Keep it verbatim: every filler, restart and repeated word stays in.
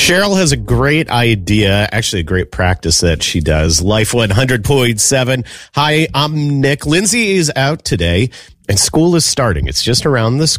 Cheryl has a great idea, actually a great practice that she does. Life one hundred point seven. Hi, I'm Nick. Lindsay is out today, and school is starting. It's just around the